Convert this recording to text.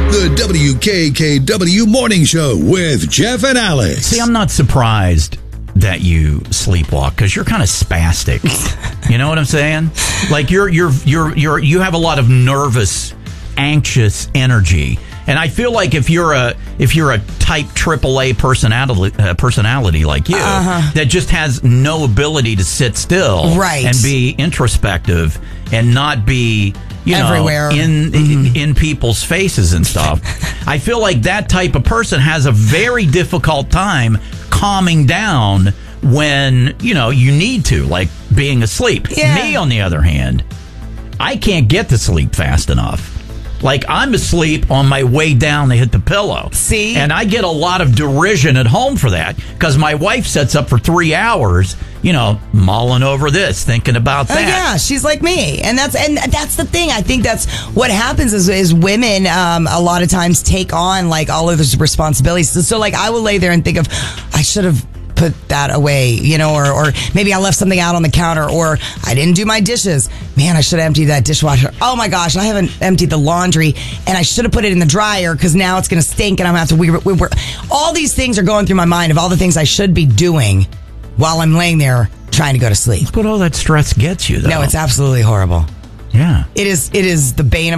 The WKKW Morning Show with Jeff and Alex. See, I'm not surprised that you sleepwalk because you're kind of spastic. You know what I'm saying? Like you have a lot of nervous, anxious energy, and I feel like if you're a type AAA personality like you that just has no ability to sit still, right, and be introspective and not be everywhere in people's faces and stuff. I feel like that type of person has a very difficult time calming down when, you need to, like being asleep. Yeah. Me, on the other hand, I can't get to sleep fast enough. Like, I'm asleep on my way down to hit the pillow. See? And I get a lot of derision at home for that because my wife sits up for 3 hours, mulling over this, thinking about that. Oh, yeah, she's like me. And that's the thing. I think that's what happens is women a lot of times take on like all of those responsibilities. So like I will lay there and think of, I should have put that away, or maybe I left something out on the counter, or I didn't do my dishes. Man, I should have emptied that dishwasher. Oh my gosh, I haven't emptied the laundry, and I should have put it in the dryer because now it's going to stink and I'm going to have to... All these things are going through my mind of all the things I should be doing while I'm laying there trying to go to sleep. Look what all that stress gets you, though. No, it's absolutely horrible. Yeah. It is the bane of